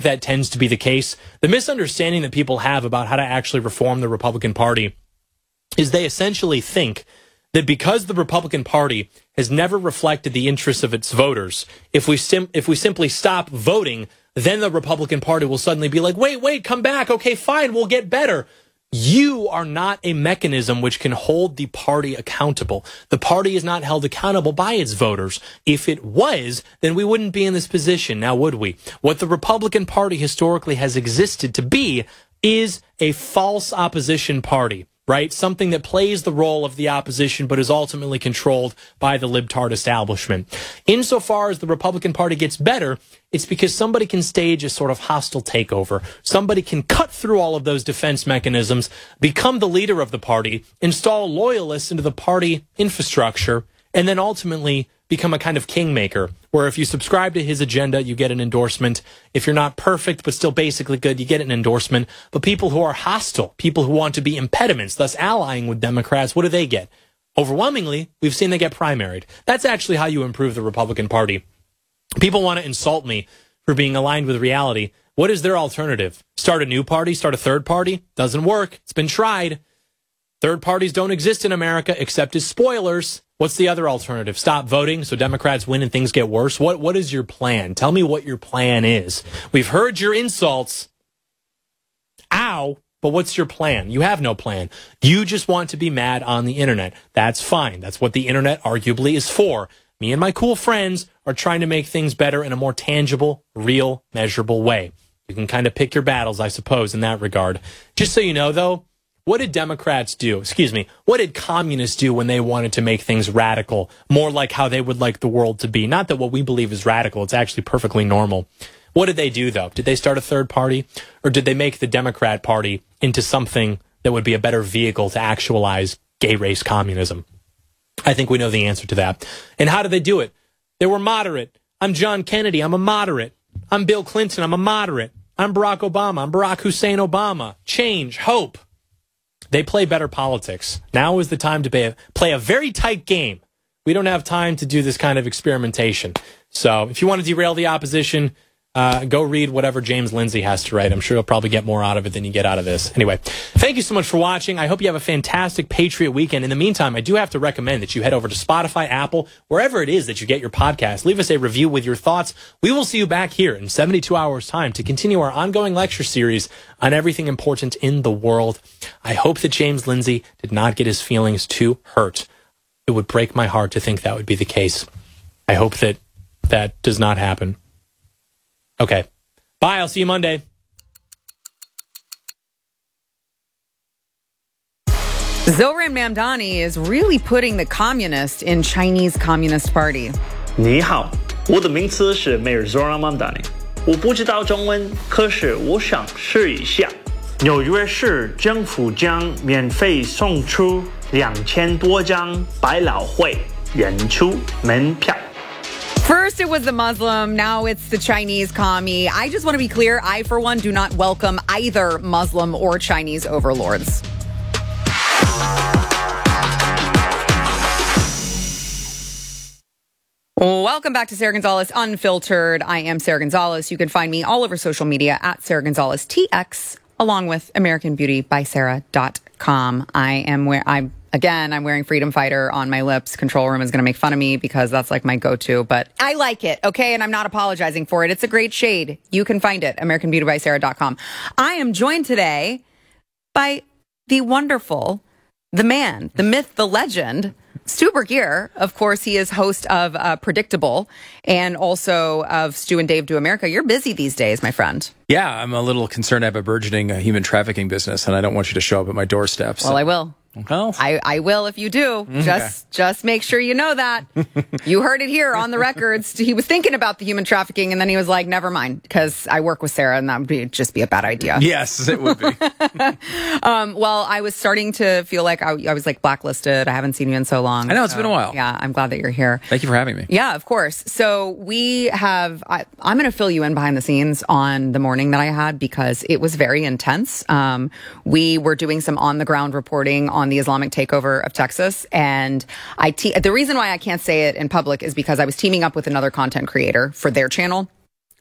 that tends to be the case. The misunderstanding that people have about how to actually reform the Republican Party is they essentially think that because the Republican Party has never reflected the interests of its voters, if we simply stop voting, then the Republican Party will suddenly be like, wait, come back. Okay, fine, we'll get better. You are not a mechanism which can hold the party accountable. The party is not held accountable by its voters. If it was, then we wouldn't be in this position, now would we? What the Republican Party historically has existed to be is a false opposition party. Right? Something that plays the role of the opposition but is ultimately controlled by the libtard establishment. Insofar as the Republican Party gets better, it's because somebody can stage a sort of hostile takeover. Somebody can cut through all of those defense mechanisms, become the leader of the party, install loyalists into the party infrastructure, and then ultimately become a kind of kingmaker, where if you subscribe to his agenda, you get an endorsement. If you're not perfect, but still basically good, you get an endorsement. But people who are hostile, people who want to be impediments, thus allying with Democrats, what do they get? Overwhelmingly, we've seen they get primaried. That's actually how you improve the Republican Party. People want to insult me for being aligned with reality. What is their alternative? Start a new party? Start a third party? Doesn't work. It's been tried. Third parties don't exist in America except as spoilers. What's the other alternative? Stop voting so Democrats win and things get worse? What is your plan? Tell me what your plan is. We've heard your insults. Ow. But what's your plan? You have no plan. You just want to be mad on the internet. That's fine. That's what the internet arguably is for. Me and my cool friends are trying to make things better in a more tangible, real, measurable way. You can kind of pick your battles, I suppose, in that regard. Just so you know, though, what did Democrats do? What did communists do when they wanted to make things radical, more like how they would like the world to be? Not that what we believe is radical. It's actually perfectly normal. What did they do, though? Did they start a third party? Or did they make the Democrat Party into something that would be a better vehicle to actualize gay race communism? I think we know the answer to that. And how did they do it? They were moderate. I'm John Kennedy. I'm a moderate. I'm Bill Clinton. I'm a moderate. I'm Barack Obama. I'm Barack Hussein Obama. Change. Hope. They play better politics. Now is the time to play a very tight game. We don't have time to do this kind of experimentation. So if you want to derail the opposition, go read whatever James Lindsay has to write. I'm sure you'll probably get more out of it than you get out of this. Anyway, thank you so much for watching. I hope you have a fantastic Patriot weekend. In the meantime, I do have to recommend that you head over to Spotify, Apple, wherever it is that you get your podcast. Leave us a review with your thoughts. We will see you back here in 72 hours' time to continue our ongoing lecture series on everything important in the world. I hope that James Lindsay did not get his feelings too hurt. It would break my heart to think that would be the case. I hope that that does not happen. Okay. Bye. I'll see you Monday. Zohran Mamdani is really putting the communist in Chinese Communist Party. 你好，我的名字是梅尔 Zohran Mamdani。我不知道中文，可是我想试一下。纽约市政府将免费送出2000多张百老汇演出门票。 First it was the Muslim, now it's the Chinese commie. I just want to be clear, I for one do not welcome either Muslim or Chinese overlords. Welcome back to Sarah Gonzalez Unfiltered. I am Sarah Gonzalez. You can find me all over social media at Sarah Gonzalez TX, along with AmericanBeautyBySarah.com. I'm wearing Freedom Fighter on my lips. Control Room is going to make fun of me because that's like my go-to, but I like it, okay? And I'm not apologizing for it. It's a great shade. You can find it, AmericanBeautyBySarah.com. I am joined today by the wonderful, the man, the myth, the legend, Stu Burguiere. Of course, he is host of Predictable and also of Stu and Dave Do America. You're busy these days, my friend. Yeah, I'm a little concerned I have a burgeoning human trafficking business, and I don't want you to show up at my doorstep. So. Well, I will. Well, I will if you do. Okay. Just make sure you know that. You heard it here on the records. He was thinking about the human trafficking, and then he was like, never mind, because I work with Sarah, and that would just be a bad idea. Yes, it would be. Well, I was starting to feel like I was like blacklisted. I haven't seen you in so long. I know, it's been a while. Yeah, I'm glad that you're here. Thank you for having me. Yeah, of course. So I'm going to fill you in behind the scenes on the morning that I had because it was very intense. We were doing some on-the-ground reporting on the Islamic takeover of Texas, and the reason why I can't say it in public is because I was teaming up with another content creator for their channel.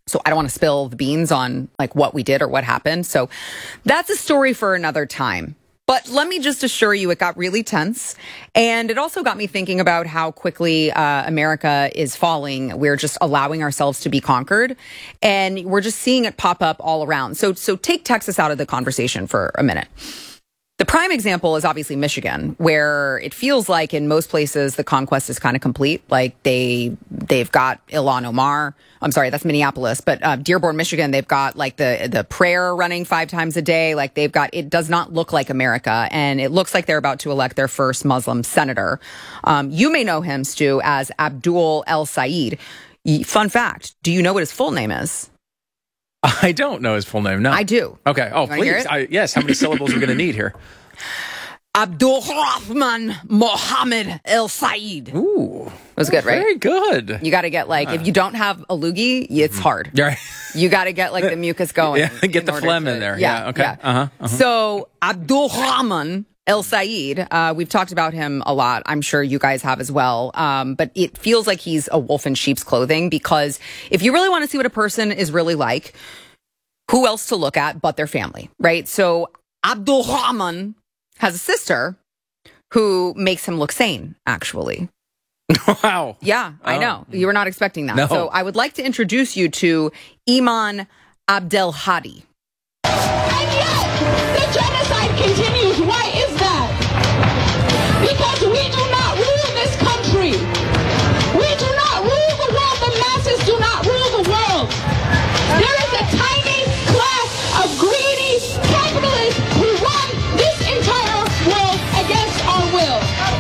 So I don't want to spill the beans on like what we did or what happened. So that's a story for another time. But let me just assure you, it got really tense. And it also got me thinking about how quickly America is falling. We're just allowing ourselves to be conquered. And we're just seeing it pop up all around. So take Texas out of the conversation for a minute. The prime example is obviously Michigan, where it feels like in most places the conquest is kind of complete. Like they've got Ilhan Omar. I'm sorry, that's Minneapolis, but Dearborn, Michigan, they've got like the prayer running 5 times a day. Like they've got, it does not look like America, and it looks like they're about to elect their first Muslim senator. You may know him, Stu, as Abdul El Sayed. Fun fact: do you know what his full name is? I don't know his full name. No, I do. Okay. Oh, please. Yes. How many syllables are we going to need here? Abdul Rahman Mohammed El Sayed. Ooh, it was good, right? Very good. You got to get like, if you don't have a loogie, it's hard. Right. You got to get like the mucus going. Yeah, get the phlegm in there. Yeah. Okay. Yeah. So Abdul Rahman El Sayed, we've talked about him a lot. I'm sure you guys have as well. But it feels like he's a wolf in sheep's clothing, because if you really want to see what a person is really like, who else to look at but their family, right? So Abdul Rahman has a sister who makes him look sane, actually. Wow. Yeah, I know. You were not expecting that. No. So I would like to introduce you to Iman Abdel Hadi. And yet, the genocide continues. Why is that? Because we do not rule this country. We do not rule the world. The masses do not rule the world. There is a tiny class of greedy capitalists who run this entire world against our will.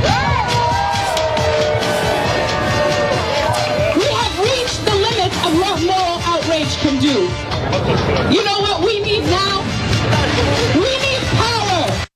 We have reached the limits of what moral outrage can do. You know what we need now? We need power.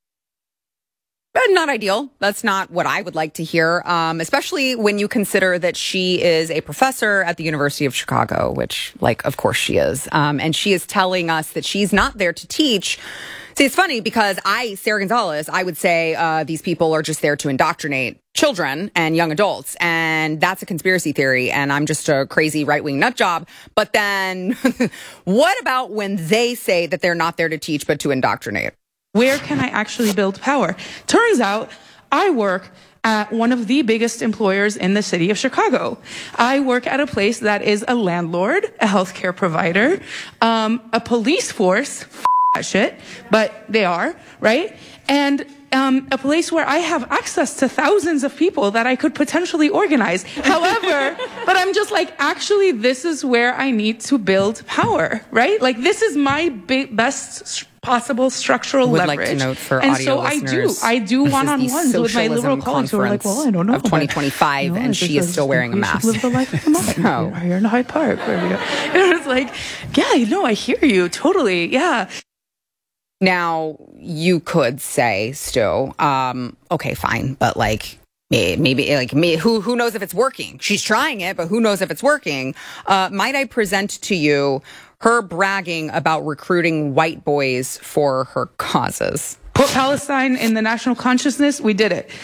Not ideal. That's not what I would like to hear, especially when you consider that she is a professor at the University of Chicago, which, like, of course she is. And she is telling us that she's not there to teach. See, it's funny because Sarah Gonzalez, I would say these people are just there to indoctrinate children and young adults. And that's a conspiracy theory. And I'm just a crazy right-wing nut job. But then what about when they say that they're not there to teach, but to indoctrinate? Where can I actually build power? Turns out I work at one of the biggest employers in the city of Chicago. I work at a place that is a landlord, a healthcare provider, a police force, that shit, but they are, right? And a place where I have access to thousands of people that I could potentially organize. However, but I'm just like, actually, this is where I need to build power, right? Like, this is my best possible structural would leverage. Like to note for and audio so listeners, I do one-on-ones with my liberal colleagues who are like, well, I don't know. Of 2025, and she is still wearing a mask. Live the life of the moment. No. Here in Hyde Park. Where we go. And it's like, yeah, no, I hear you. Totally. Yeah. Now, you could say, Stu, okay, fine, but like, maybe like me, who knows if it's working? She's trying it, but who knows if it's working? Might I present to you her bragging about recruiting white boys for her causes? Put Palestine in the national consciousness. We did it.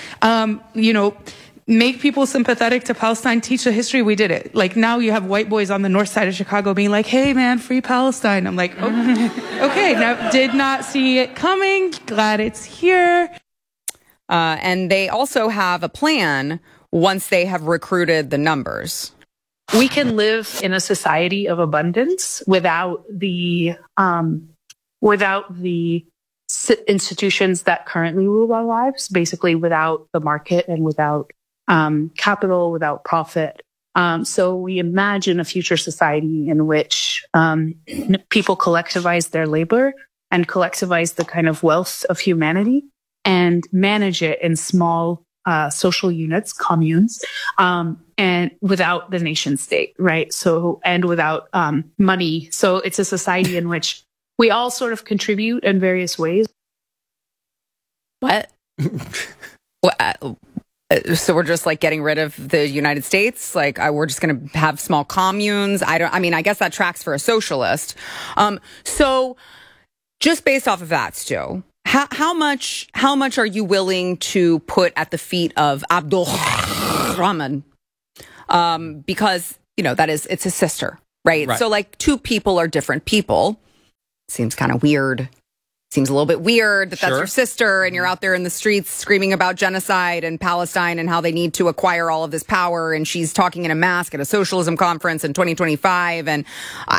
Make people sympathetic to Palestine, teach the history, we did it. Like, now you have white boys on the north side of Chicago being like, hey man, free Palestine. I'm like, oh, okay, now did not see it coming, glad it's here. And they also have a plan once they have recruited the numbers. We can live in a society of abundance without the institutions that currently rule our lives, basically without the market and without capital, without profit. So we imagine a future society in which people collectivize their labor and collectivize the kind of wealth of humanity and manage it in small social units, communes, and without the nation state, right? So, and without money. So it's a society in which we all sort of contribute in various ways. What? So we're just like getting rid of the United States? Like we're just going to have small communes? I guess that tracks for a socialist. So just based off of that, Stu, how much are you willing to put at the feet of Abdul Rahman? Because, it's his sister, right? Right. So like two people are different people. Seems kind of weird. Seems a little bit weird that that's Sure. your sister and you're out there in the streets screaming about genocide and Palestine and how they need to acquire all of this power. And she's talking in a mask at a socialism conference in 2025. And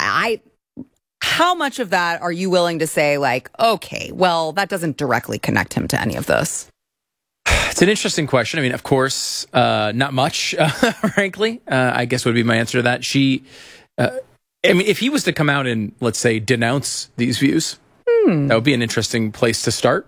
how much of that are you willing to say, like, okay, well, that doesn't directly connect him to any of this? It's an interesting question. I mean, of course, not much, frankly, I guess would be my answer to that. I mean, if he was to come out and, let's say, denounce these views, that would be an interesting place to start.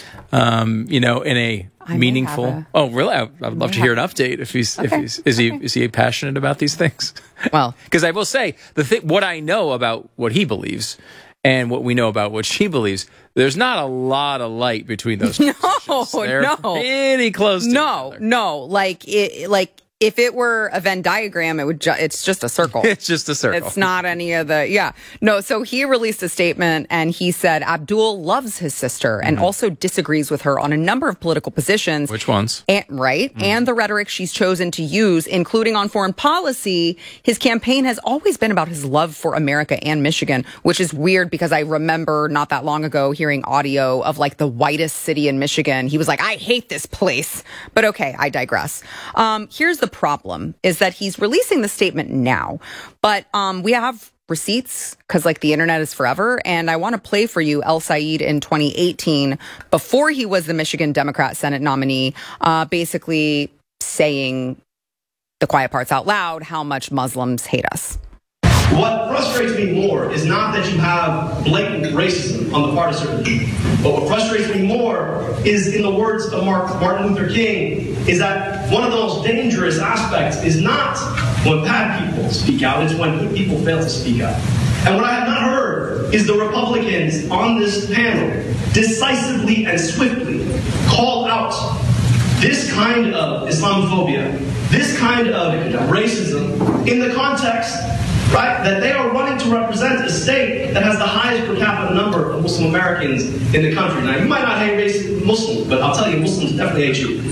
In a meaningful. Oh, really? I would love to hear an update. If is he passionate about these things? Well, because I will say what I know about what he believes and what we know about what she believes, there's not a lot of light between those. They're pretty close. To each other. No. Like if it were a Venn diagram, it's just a circle. It's just a circle. It's not any of the, yeah. No, so he released a statement and he said Abdul loves his sister and also disagrees with her on a number of political positions. Which ones? And the rhetoric she's chosen to use, including on foreign policy. His campaign has always been about his love for America and Michigan, which is weird because I remember not that long ago hearing audio of like the whitest city in Michigan. He was like, I hate this place. But okay, I digress. Here's the problem is that he's releasing the statement now, but we have receipts because like the internet is forever. And I want to play for you El Sayed in 2018 before he was the Michigan Democrat Senate nominee, basically saying the quiet parts out loud, how much Muslims hate us. What frustrates me more is not that you have blatant racism on the part of certain people, but what frustrates me more is, in the words of Martin Luther King, is that one of the most dangerous aspects is not when bad people speak out, it's when good people fail to speak out. And what I have not heard is the Republicans on this panel decisively and swiftly call out this kind of Islamophobia, this kind of racism in the context, right, that they are running to represent a state that has the highest per capita number of Muslim Americans in the country. Now, you might not hate racist Muslims, but I'll tell you, Muslims definitely hate you.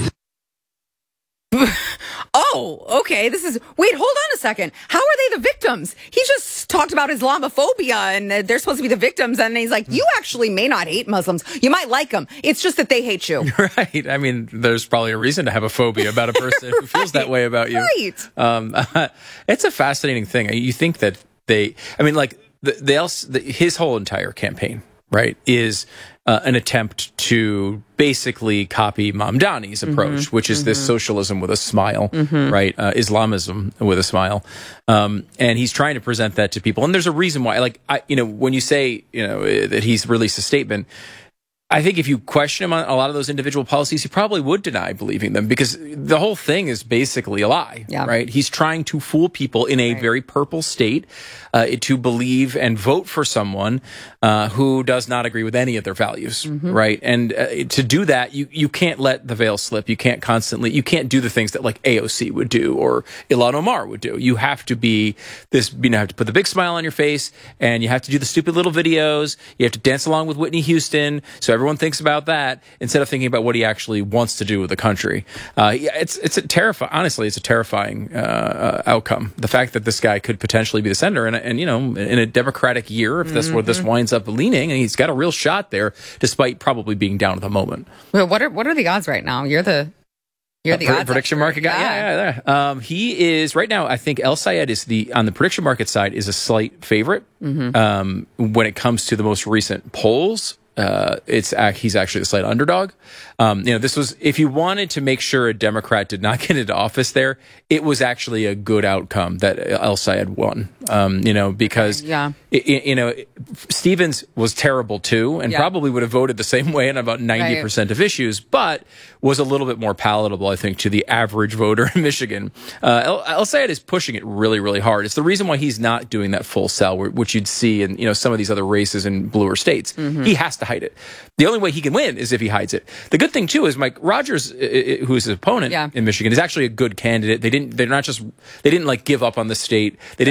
Oh, okay. Wait, hold on a second. How are they the victims? He just talked about Islamophobia and they're supposed to be the victims. And he's like, you actually may not hate Muslims. You might like them. It's just that they hate you. Right. I mean, there's probably a reason to have a phobia about a person who feels that way about you. Right. It's a fascinating thing. You think that his whole entire campaign, right, is an attempt to basically copy Mamdani's approach, which is this socialism with a smile, right? Islamism with a smile. And he's trying to present that to people. And there's a reason why, when you say, that he's released a statement, I think if you question him on a lot of those individual policies, he probably would deny believing them because the whole thing is basically a lie, right? He's trying to fool people in a very purple state to believe and vote for someone who does not agree with any of their values, right? And to do that, you can't let the veil slip. You can't do the things that like AOC would do or Ilhan Omar would do. You have to be this, have to put the big smile on your face and you have to do the stupid little videos. You have to dance along with Whitney Houston. So everyone thinks about that instead of thinking about what he actually wants to do with the country. It's a terrifying outcome. The fact that this guy could potentially be the senator and in a Democratic year, if that's where this winds up leaning, and he's got a real shot there, despite probably being down at the moment. Well, what are the odds right now? You're the odds prediction market guy. Yeah. He is right now. I think El Sayed is on the prediction market side is a slight favorite when it comes to the most recent polls. He's actually the slight underdog. This was, if you wanted to make sure a Democrat did not get into office there, it was actually a good outcome that El Sayed won. Because, Stevens was terrible too, and probably would have voted the same way on about 90% of issues, but was a little bit more palatable, I think, to the average voter in Michigan. El Sayed is pushing it really, really hard. It's the reason why he's not doing that full sell, which you'd see in, some of these other races in bluer states. He has to hide it. The only way he can win is if he hides it. The good thing too is Mike Rogers, who is his opponent in Michigan, is actually a good candidate. They didn't give up on the state. They didn't run a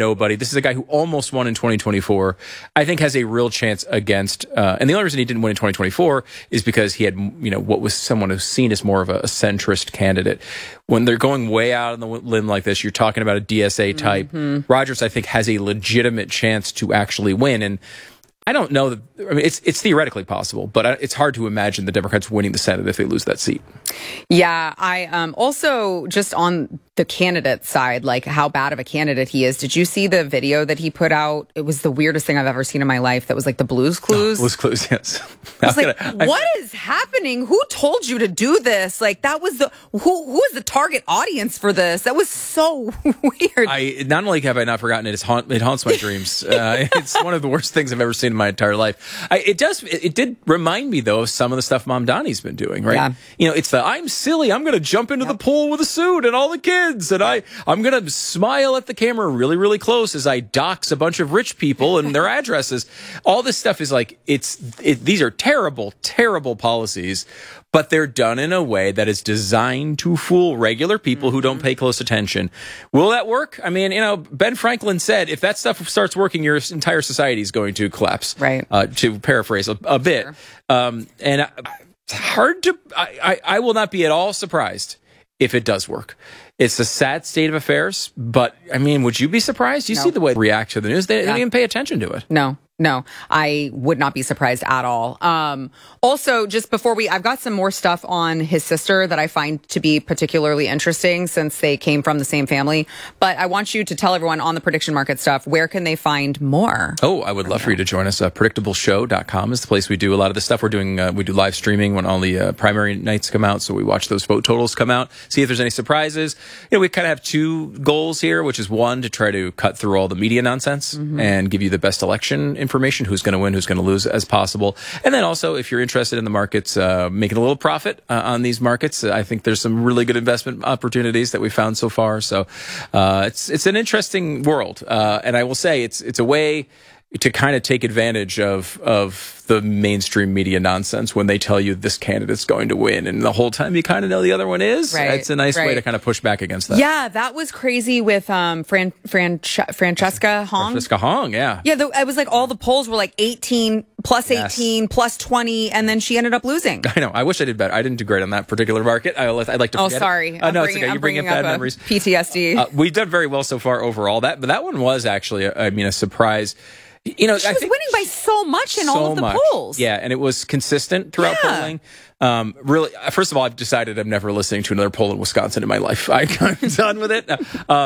nobody. This is a guy who almost won in 2024. I think has a real chance against, and the only reason he didn't win in 2024 is because he had, what was someone who's seen as more of a centrist candidate. When they're going way out on the limb like this, you're talking about a DSA type. Rogers, I think, has a legitimate chance to actually win. And I don't know that. I mean, it's theoretically possible, but it's hard to imagine the Democrats winning the Senate if they lose that seat. Yeah, I also just on the candidate side, like how bad of a candidate he is. Did you see the video that he put out? It was the weirdest thing I've ever seen in my life. That was like the Blues Clues. Blues Clues, yes. I was like, what is happening? Who told you to do this? Like that was who is the target audience for this? That was so weird. Not only have I not forgotten it, it haunts my dreams. It's one of the worst things I've ever seen in my entire life. It did remind me though of some of the stuff Mom Donnie's been doing, right? Yeah. It's I'm silly. I'm going to jump into the pool with a suit and all the kids, and I'm going to smile at the camera really, really close as I dox a bunch of rich people and their addresses. All this stuff is like these are terrible, terrible policies, but they're done in a way that is designed to fool regular people who don't pay close attention. Will that work? I mean, Ben Franklin said, if that stuff starts working, your entire society is going to collapse. Right. To paraphrase a bit. Sure. And it's hard to, I will not be at all surprised if it does work. It's a sad state of affairs, but I mean, would you be surprised? You see the way they react to the news. They don't even pay attention to it. No, I would not be surprised at all. Also, just before I've got some more stuff on his sister that I find to be particularly interesting since they came from the same family. But I want you to tell everyone on the prediction market stuff, where can they find more? Oh, I would love for you to join us. Predictableshow.com is the place we do a lot of this stuff. We do live streaming when all the primary nights come out. So we watch those vote totals come out, see if there's any surprises. We kind of have two goals here, which is one, to try to cut through all the media nonsense and give you the best election information, who's going to win, who's going to lose as possible. And then also, if you're interested in the markets, making a little profit on these markets, I think there's some really good investment opportunities that we found so far. So it's an interesting world. And I will say it's a way to kind of take advantage of the mainstream media nonsense when they tell you this candidate's going to win, and the whole time you kind of know the other one is. Right, it's a nice way to kind of push back against that. Yeah, that was crazy with Francesca Hong. Francesca Hong, yeah. Yeah, it was like all the polls were like 18, plus 18, plus 20, and then she ended up losing. I know. I wish I did better. I didn't do great on that particular market. I'd like to forget. Oh, sorry. No, it's okay. You're bringing up bad memories. PTSD. We've done very well so far overall. But that one was actually, a surprise. She was winning by so much in all of the polls. Yeah, and it was consistent throughout polling. Really, first of all, I've decided I'm never listening to another poll in Wisconsin in my life. I'm done with it.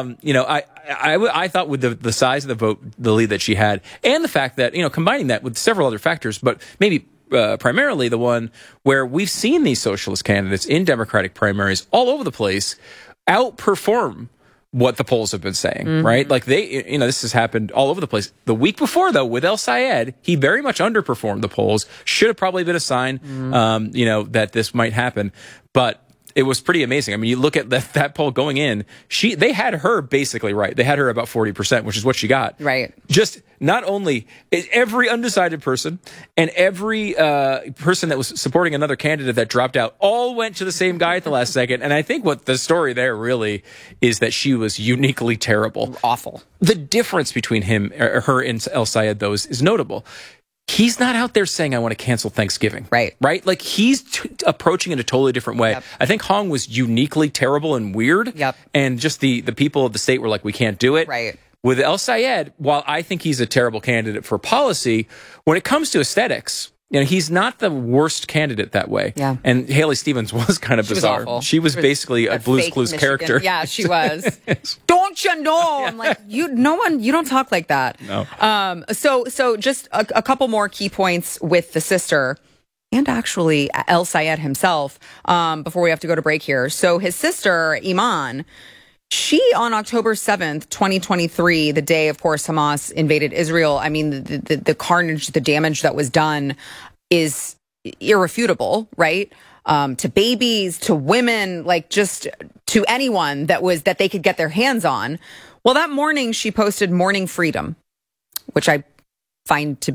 I thought with the size of the vote, the lead that she had, and the fact that, combining that with several other factors, but maybe primarily the one where we've seen these socialist candidates in Democratic primaries all over the place outperform what the polls have been saying, right? Like this has happened all over the place. The week before, though, with El Sayed, he very much underperformed the polls. Should have probably been a sign, that this might happen. But it was pretty amazing. I mean, you look at that poll going in, they had her basically right. They had her about 40%, which is what she got. Right. Just not only every undecided person and every person that was supporting another candidate that dropped out all went to the same guy at the last second. And I think what the story there really is that she was uniquely terrible. Awful. The difference between her and El Sayed, though, is notable. He's not out there saying, I want to cancel Thanksgiving. Right. Like, he's approaching it a totally different way. Yep. I think Hong was uniquely terrible and weird. Yep. And just the people of the state were like, we can't do it. Right. With El Sayed, while I think he's a terrible candidate for policy, when it comes to aesthetics, he's not the worst candidate that way. Yeah. And Haley Stevens was kind of bizarre. She was basically a Blue's Clues character. Yeah, she was. Don't you know? I'm like, you don't talk like that. No. So just a couple more key points with the sister and actually El Sayed himself, before we have to go to break here. So his sister, Iman, she, on October 7th, 2023, the day, of course, Hamas invaded Israel, I mean, the carnage, the damage that was done is irrefutable, right? To babies, to women, like just to anyone that they could get their hands on. Well, that morning, she posted Morning Freedom, which I find to be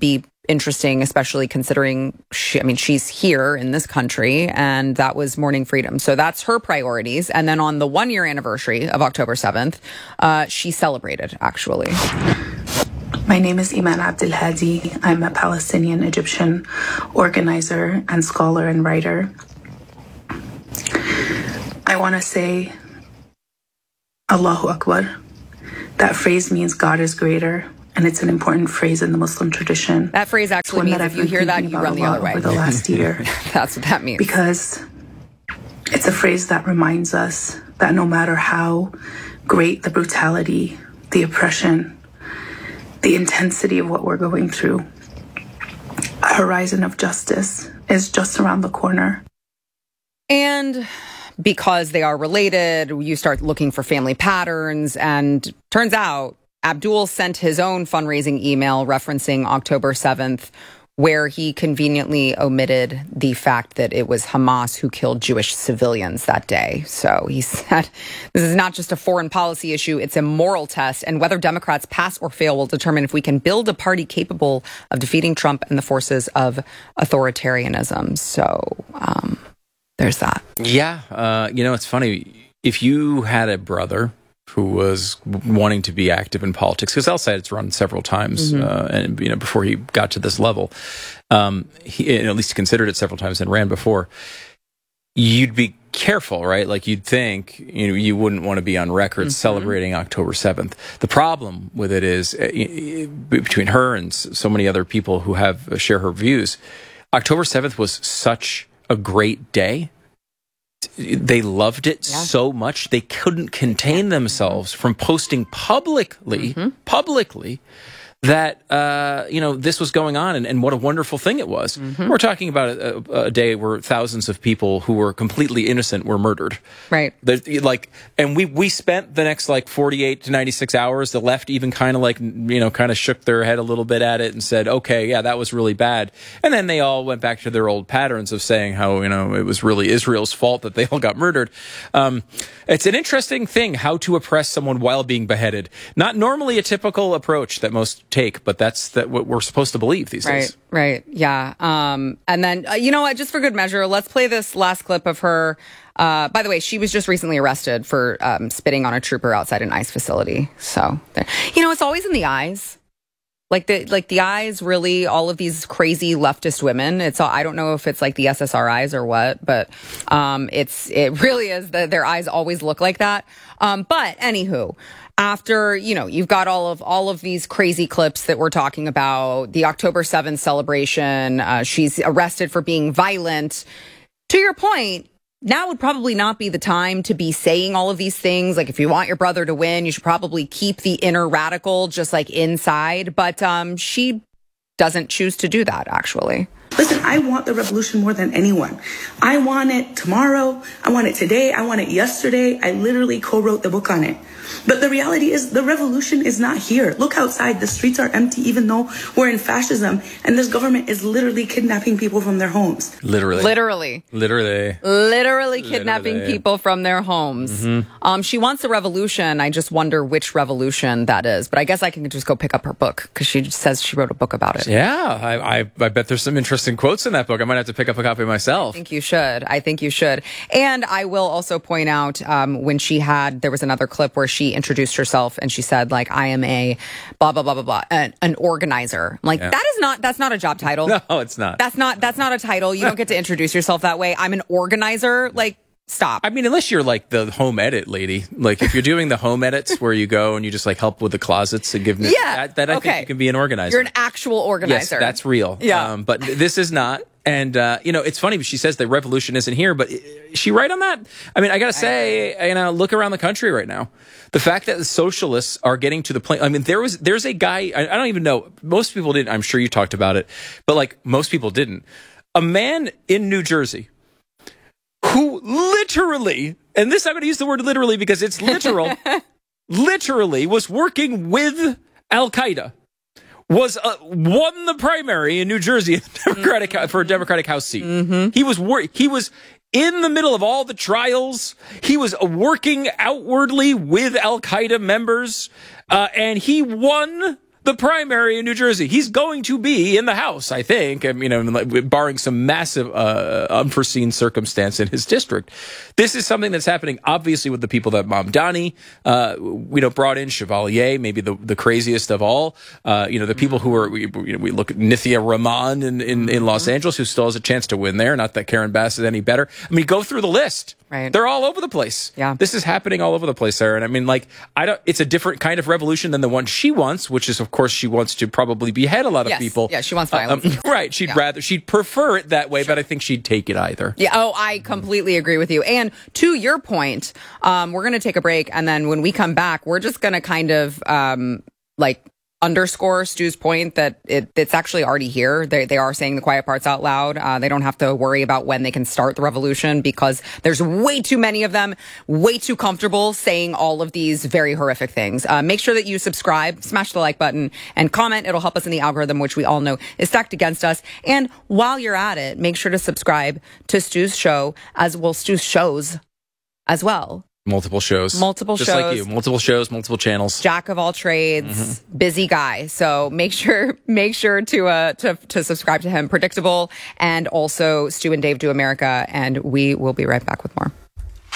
interesting, especially considering she's here in this country, and that was Morning Freedom. So that's her priorities. And then on the 1-year anniversary of October 7th, she celebrated, actually. My name is Iman Abdelhadi. I'm a Palestinian Egyptian organizer and scholar and writer. I want to say Allahu Akbar. That phrase means God is greater, and it's an important phrase in the Muslim tradition. That phrase actually means if you hear that, you run the other way. Over the last year. That's what that means. Because it's a phrase that reminds us that no matter how great the brutality, the oppression, the intensity of what we're going through, a horizon of justice is just around the corner. And because they are related, you start looking for family patterns, and turns out Abdul sent his own fundraising email referencing October 7th, where he conveniently omitted the fact that it was Hamas who killed Jewish civilians that day. So he said, this is not just a foreign policy issue, it's a moral test, and whether Democrats pass or fail will determine if we can build a party capable of defeating Trump and the forces of authoritarianism. So there's that. Yeah. It's funny. If you had a brother who was wanting to be active in politics, because Al-Sayed's run several times, and before he got to this level, he at least considered it several times and ran before. You'd be careful, right? Like you'd think, you wouldn't want to be on record celebrating October 7th. The problem with it is between her and so many other people who share her views, October 7th was such a great day. They loved it so much they couldn't contain themselves from posting publicly that this was going on, and what a wonderful thing it was. We're talking about a day where thousands of people who were completely innocent were murdered. Right. And we spent the next 48 to 96 hours. The left even kind of shook their head a little bit at it and said, okay, yeah, that was really bad. And then they all went back to their old patterns of saying how, it was really Israel's fault that they all got murdered. It's an interesting thing how to oppress someone while being beheaded. Not normally a typical approach that most take, but that's what we're supposed to believe these days. Right. Yeah. And then, just for good measure, let's play this last clip of her. By the way, she was just recently arrested for spitting on a trooper outside an ICE facility. So, it's always in the eyes. Like the eyes, really, all of these crazy leftist women. I don't know if it's like the SSRIs or what, but it really is that their eyes always look like that. But anywho, after, you've got all of these crazy clips that we're talking about, the October 7th celebration, she's arrested for being violent. To your point, now would probably not be the time to be saying all of these things. Like, if you want your brother to win, you should probably keep the inner radical just inside. But she doesn't choose to do that, actually. Listen, I want the revolution more than anyone. I want it tomorrow. I want it today. I want it yesterday. I literally co-wrote the book on it. But the reality is the revolution is not here. Look outside. The streets are empty, even though we're in fascism. And this government is literally kidnapping people from their homes. Literally kidnapping people from their homes. She wants a revolution. I just wonder which revolution that is. But I guess I can just go pick up her book because she says she wrote a book about it. Yeah, I bet there's some interesting quotes in that book. I might have to pick up a copy myself. I think you should. And I will also point out when there was another clip where she introduced herself and she said, I am a blah, blah, blah, blah, blah, an organizer. That's not a job title. No, it's not. That's not a title. You don't get to introduce yourself that way. I'm an organizer. Stop. I mean, unless you're the home edit lady. If you're doing the home edits where you go and you just help with the closets and give me I think you can be an organizer. You're an actual organizer. Yes, that's real. Yeah. But this is not. And, it's funny, she says the revolution isn't here, but is she right on that? I mean, I got to say, look around the country right now. The fact that the socialists are getting to the point, I mean, there's a guy, I don't even know, most people didn't, I'm sure you talked about it, but most people didn't. A man in New Jersey who literally, and this I'm going to use the word literally because it's literal, literally was working with Al-Qaeda. Won the primary in New Jersey for a Democratic House seat. He was in the middle of all the trials. He was working outwardly with Al-Qaeda members, and he won the primary in New Jersey. He's going to be in the House, I think, barring some massive unforeseen circumstance in his district. This is something that's happening, obviously, with the people that Mamdani, brought in, Chevalier, maybe the craziest of all. The people who are, we look at Nithya Raman in Los Angeles, who still has a chance to win there. Not that Karen Bass is any better. I mean, go through the list. Right. They're all over the place. Yeah. This is happening all over the place, Sarah. And it's a different kind of revolution than the one she wants, which is, of course, she wants to probably behead a lot of people. Yeah, she wants violence. Right. She'd prefer it that way, but I think she'd take it either. Yeah. Oh, I completely agree with you. And to your point, we're going to take a break. And then when we come back, we're just going to kind of, underscore Stu's point that it's actually already here. They are saying the quiet parts out loud. They don't have to worry about when they can start the revolution because there's way too many of them, way too comfortable saying all of these very horrific things. Make sure that you subscribe, smash the like button, and comment. It'll help us in the algorithm, which we all know is stacked against us. And while you're at it, make sure to subscribe to Stu's show, as well Stu's shows as well. Multiple shows. Just like you. Multiple shows, multiple channels. Jack of all trades, busy guy. So make sure to subscribe to him. Predictable, and also Stu and Dave Do America. And we will be right back with more.